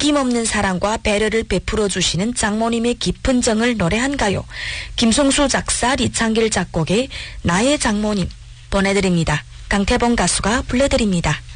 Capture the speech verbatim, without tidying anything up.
아낌없는 사랑과 배려를 베풀어 주시는 장모님의 깊은 정을 노래한 가요. 김성수 작사, 이창길 작곡의 나의 장모님 보내드립니다. 강태봉 가수가 불러드립니다.